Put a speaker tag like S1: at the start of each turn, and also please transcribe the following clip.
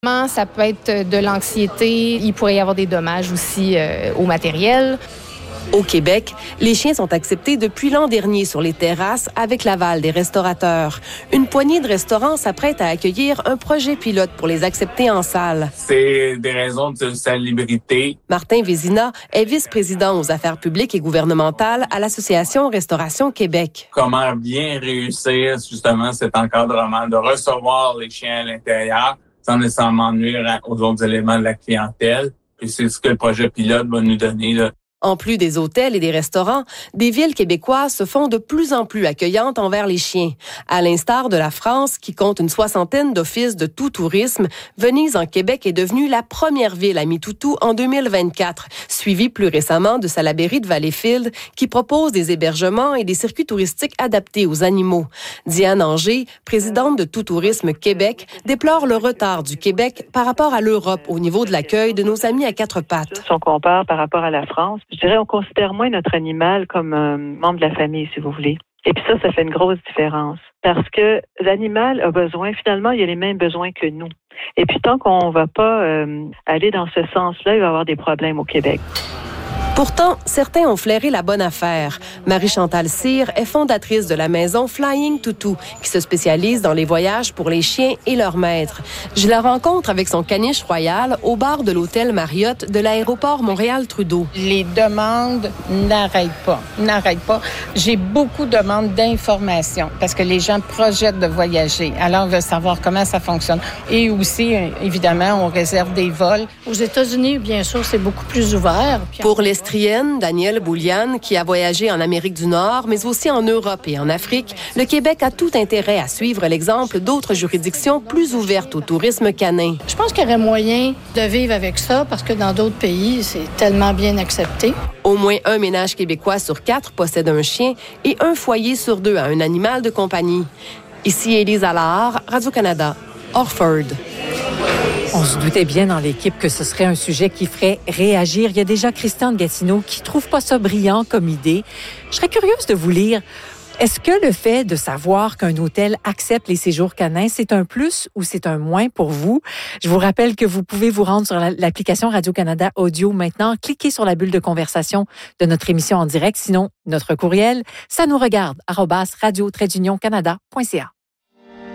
S1: Ça peut être de l'anxiété, il pourrait y avoir des dommages aussi au matériel.
S2: Au Québec, les chiens sont acceptés depuis l'an dernier sur les terrasses avec l'aval des restaurateurs. Une poignée de restaurants s'apprête à accueillir un projet pilote pour les accepter en salle.
S3: C'est des raisons de salubrité.
S2: Martin Vézina est vice-président aux affaires publiques et gouvernementales à l'Association Restauration Québec.
S3: Comment bien réussir justement cet encadrement, de recevoir les chiens à l'intérieur sans nécessairement nuire aux autres éléments de la clientèle. Puis c'est ce que le projet pilote va nous donner, là.
S2: En plus des hôtels et des restaurants, des villes québécoises se font de plus en plus accueillantes envers les chiens. À l'instar de la France, qui compte une 60aine d'offices de tout tourisme, Venise en Québec est devenue la première ville à mi-toutou en 2024, suivie plus récemment de Salaberry de Valleyfield, qui propose des hébergements et des circuits touristiques adaptés aux animaux. Diane Anger, présidente de Tout Tourisme Québec, déplore le retard du Québec par rapport à l'Europe au niveau de l'accueil de nos amis à quatre pattes.
S4: Si on compare par rapport à la France, je dirais on considère moins notre animal comme un membre de la famille, si vous voulez. Et puis ça fait une grosse différence. Parce que l'animal a besoin, finalement, il a les mêmes besoins que nous. Et puis tant qu'on ne va pas aller dans ce sens-là, il va y avoir des problèmes au Québec.
S2: Pourtant, certains ont flairé la bonne affaire. Marie-Chantal Cyr est fondatrice de la maison Flying Toutou, qui se spécialise dans les voyages pour les chiens et leurs maîtres. Je la rencontre avec son caniche royal au bar de l'hôtel Marriott de l'aéroport Montréal-Trudeau.
S5: Les demandes n'arrêtent pas. J'ai beaucoup de demandes d'informations parce que les gens projettent de voyager. Alors, on veut savoir comment ça fonctionne. Et aussi, évidemment, on réserve des vols.
S6: Aux États-Unis, bien sûr, c'est beaucoup plus ouvert.
S2: Pour les Danielle Bouliane, qui a voyagé en Amérique du Nord, mais aussi en Europe et en Afrique, le Québec a tout intérêt à suivre l'exemple d'autres juridictions plus ouvertes au tourisme canin.
S6: Je pense qu'il y aurait moyen de vivre avec ça parce que dans d'autres pays, c'est tellement bien accepté.
S2: Au moins un ménage québécois sur 4 possède un chien et un foyer sur 2 a un animal de compagnie. Ici Élise Allard, Radio-Canada, Orford.
S7: On se doutait bien dans l'équipe que ce serait un sujet qui ferait réagir. Il y a déjà Christian de Gatineau qui trouve pas ça brillant comme idée. Je serais curieuse de vous lire. Est-ce que le fait de savoir qu'un hôtel accepte les séjours canins, c'est un plus ou c'est un moins pour vous? Je vous rappelle que vous pouvez vous rendre sur l'application Radio-Canada Audio maintenant. Cliquez sur la bulle de conversation de notre émission en direct. Sinon, notre courriel, ça nous regarde, @radio-canada.ca.